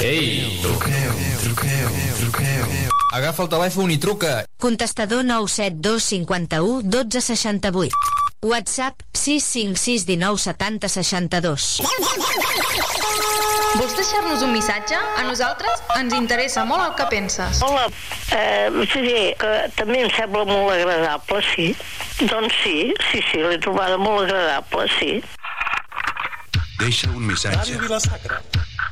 Ei, truqueu. Agafa el telèfon i truca. Contestador 972 51 12 68. WhatsApp 656 19 70 62. Vols deixar-nos un missatge? A nosaltres ens interessa molt el que penses. Hola, sí, que també em sembla molt agradable, sí. Doncs sí, l'he trobada molt agradable, sí. Deixa un missatge. Ràdio Vila-sacra.